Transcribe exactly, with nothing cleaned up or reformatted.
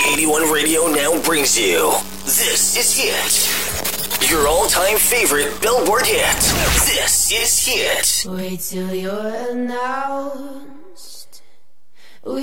eighty-one Radio now brings you This Is Hit. Your all-time favorite Billboard hit. This is Hit. Wait till you're now.